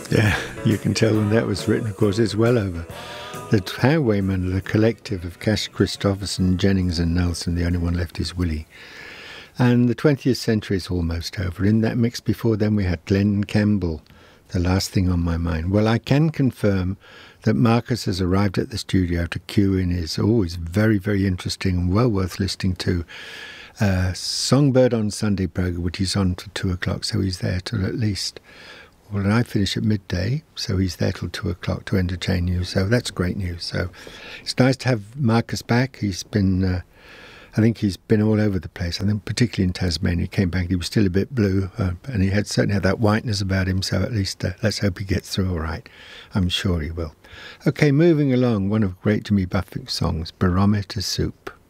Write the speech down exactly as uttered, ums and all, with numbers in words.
Yeah, you can tell when that was written, of course, it's well over. The Highwaymen are the collective of Cash, Christopherson, Jennings and Nelson. The only one left is Willie. And the twentieth century is almost over. In that mix before then we had Glenn Campbell, The Last Thing on My Mind. Well, I can confirm that Marcus has arrived at the studio to cue in his always very, very interesting and well worth listening to uh, Songbird on Sunday program, which is on to two o'clock, so he's there till at least... Well, and I finish at midday, so he's there till two o'clock to entertain you. So that's great news. So it's nice to have Marcus back. He's been, uh, I think he's been all over the place. I think particularly in Tasmania. He came back, he was still a bit blue, uh, and he had certainly had that whiteness about him. So at least uh, let's hope he gets through all right. I'm sure he will. Okay, moving along, one of great Jimmy Buffett's songs, Barometer Soup.